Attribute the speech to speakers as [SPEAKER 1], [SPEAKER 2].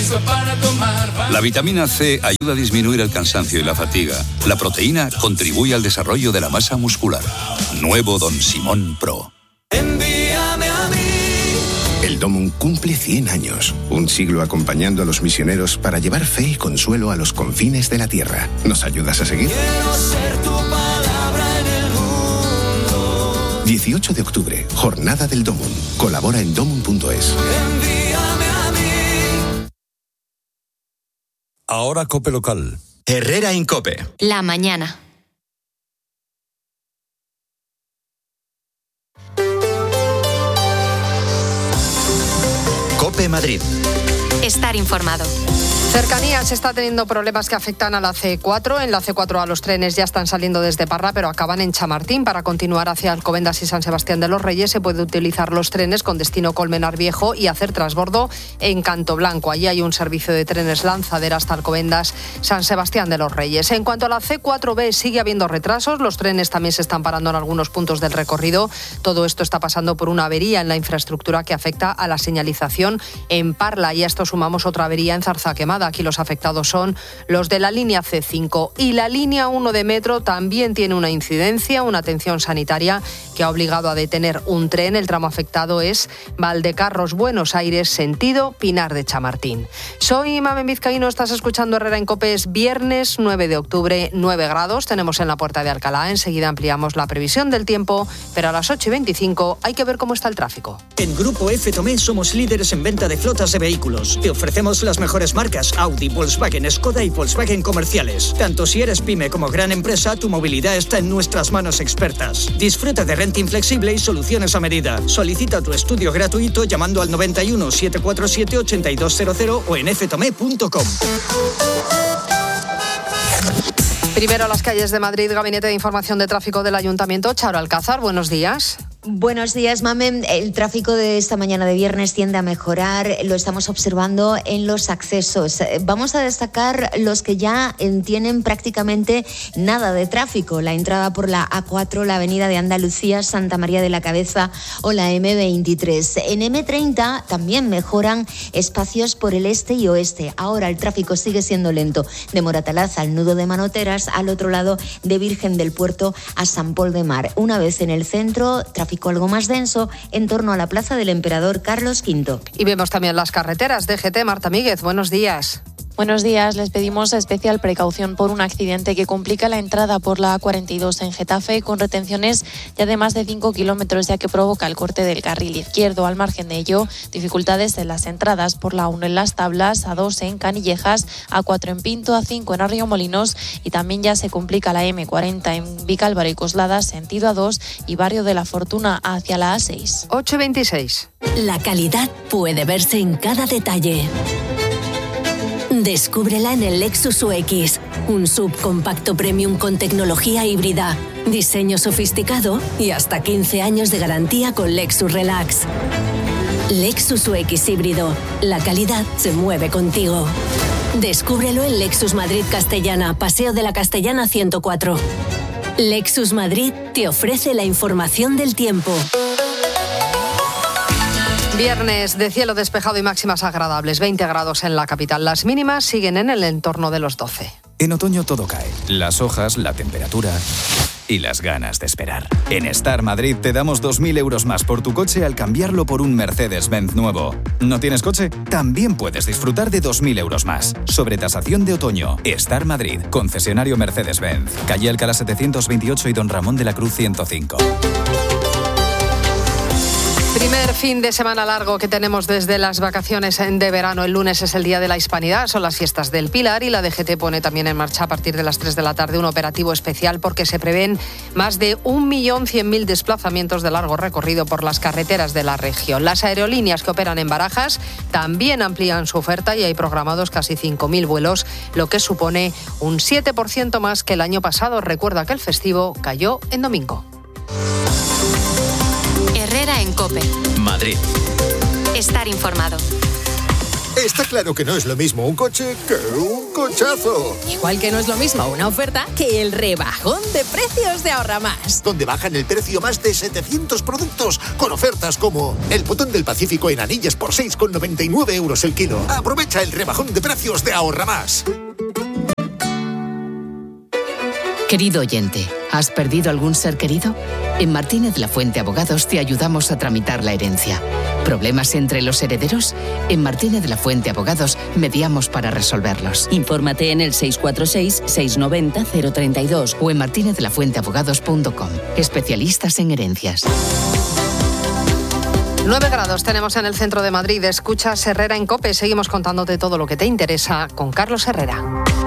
[SPEAKER 1] para tomar.
[SPEAKER 2] La vitamina C ayuda a disminuir el cansancio y la fatiga. La proteína contribuye al desarrollo de la masa muscular. Nuevo Don Simón Pro.
[SPEAKER 1] Envíame a mí.
[SPEAKER 3] El Domum cumple 100 años, un siglo acompañando a los misioneros para llevar fe y consuelo a los confines de la tierra. ¿Nos ayudas a seguir?
[SPEAKER 1] Quiero ser tu palabra en el mundo.
[SPEAKER 3] 18 de octubre, Jornada del Domum. Colabora en domum.es.
[SPEAKER 1] Envíame a mí.
[SPEAKER 4] Ahora COPE local.
[SPEAKER 5] Herrera en COPE.
[SPEAKER 6] La mañana.
[SPEAKER 5] COPE Madrid.
[SPEAKER 6] Estar informado.
[SPEAKER 7] Cercanías está teniendo problemas que afectan a la C4. En la C4 los trenes ya están saliendo desde Parra, pero acaban en Chamartín. Para continuar hacia Alcobendas y San Sebastián de los Reyes se puede utilizar los trenes con destino Colmenar Viejo y hacer transbordo en Canto Blanco. Allí hay un servicio de trenes lanzadera hasta Alcobendas, San Sebastián de los Reyes. En cuanto a la C4B, sigue habiendo retrasos. Los trenes también se están parando en algunos puntos del recorrido. Todo esto está pasando por una avería en la infraestructura que afecta a la señalización en Parla. Y a esto sumamos otra avería en Zarzaquemada. Aquí los afectados son los de la línea C5 y la línea 1 de metro también tiene una incidencia, una atención sanitaria que ha obligado a detener un tren. El tramo afectado es Valdecarros, Buenos Aires, sentido Pinar de Chamartín. Soy Mamen Vizcaíno, estás escuchando Herrera en COPE. Es viernes 9 de octubre, 9 grados, tenemos en la Puerta de Alcalá. Enseguida ampliamos la previsión del tiempo, pero a las 8:25 hay que ver cómo está el tráfico.
[SPEAKER 8] En Grupo F Tomé somos líderes en venta de flotas de vehículos. Te ofrecemos las mejores marcas Audi, Volkswagen, Skoda y Volkswagen comerciales. Tanto si eres pyme como gran empresa, tu movilidad está en nuestras manos expertas. Disfruta de renting flexible y soluciones a medida. Solicita tu estudio gratuito llamando al 91 747 8200 o en ftome.com.
[SPEAKER 7] Primero a las calles de Madrid, Gabinete de Información de Tráfico del Ayuntamiento. Charo Alcázar, buenos días.
[SPEAKER 9] Buenos días, Mamen. El tráfico de esta mañana de viernes tiende a mejorar. Lo estamos observando en los accesos. Vamos a destacar los que ya tienen prácticamente nada de tráfico. La entrada por la A4, la Avenida de Andalucía, Santa María de la Cabeza o la M23. En M30 también mejoran espacios por el este y oeste. Ahora el tráfico sigue siendo lento. De Moratalaz al nudo de Manoteras, al otro lado de Virgen del Puerto a San Pol de Mar. Una vez en el centro, tráfico algo más denso en torno a la Plaza del Emperador Carlos V.
[SPEAKER 7] Y vemos también las carreteras. DGT, Marta Míguez, buenos días.
[SPEAKER 10] Buenos días, les pedimos especial precaución por un accidente que complica la entrada por la A42 en Getafe con retenciones ya de más de 5 kilómetros ya que provoca el corte del carril izquierdo. Al margen de ello, dificultades en las entradas por la A1 en Las Tablas, A2 en Canillejas, A4 en Pinto, A5 en Arroyomolinos y también ya se complica la M40 en Vicálvaro y Coslada, sentido A2 y Barrio de la Fortuna hacia la A6.
[SPEAKER 7] 8:26.
[SPEAKER 11] La calidad puede verse en cada detalle. Descúbrela en el Lexus UX, un subcompacto premium con tecnología híbrida, diseño sofisticado y hasta 15 años de garantía con Lexus Relax. Lexus UX híbrido, la calidad se mueve contigo. Descúbrelo en Lexus Madrid Castellana, Paseo de la Castellana 104. Lexus Madrid te ofrece la información del tiempo.
[SPEAKER 7] Viernes de cielo despejado y máximas agradables, 20 grados en la capital. Las mínimas siguen en el entorno de los 12.
[SPEAKER 12] En otoño todo cae. Las hojas, la temperatura y las ganas de esperar. En Star Madrid te damos 2.000 euros más por tu coche al cambiarlo por un Mercedes-Benz nuevo. ¿No tienes coche? También puedes disfrutar de 2.000 euros más. Sobretasación de otoño. Star Madrid, concesionario Mercedes-Benz. Calle Alcalá 728 y Don Ramón de la Cruz 105.
[SPEAKER 7] Primer fin de semana largo que tenemos desde las vacaciones de verano. El lunes es el Día de la Hispanidad, son las fiestas del Pilar y la DGT pone también en marcha a partir de las 3 de la tarde un operativo especial porque se prevén más de 1.100.000 desplazamientos de largo recorrido por las carreteras de la región. Las aerolíneas que operan en Barajas también amplían su oferta y hay programados casi 5.000 vuelos, lo que supone un 7% más que el año pasado. Recuerda que el festivo cayó en domingo.
[SPEAKER 6] Herrera en COPE.
[SPEAKER 5] Madrid.
[SPEAKER 6] Estar informado.
[SPEAKER 4] Está claro que no es lo mismo un coche que un cochazo.
[SPEAKER 5] Igual que no es lo mismo una oferta que el rebajón de precios de Ahorra Más.
[SPEAKER 4] Donde bajan el precio más de 700 productos con ofertas como el botón del Pacífico en anillas por 6,99 euros el kilo. Aprovecha el rebajón de precios de Ahorra Más.
[SPEAKER 13] Querido oyente, ¿has perdido algún ser querido? En Martínez La Fuente Abogados te ayudamos a tramitar la herencia. ¿Problemas entre los herederos? En Martínez La Fuente Abogados mediamos para resolverlos.
[SPEAKER 14] Infórmate en el 646-690-032
[SPEAKER 13] o en martinezlafuenteabogados.com. Especialistas en herencias.
[SPEAKER 7] 9 grados tenemos en el centro de Madrid. Escuchas Herrera en COPE. Seguimos contándote todo lo que te interesa con Carlos Herrera.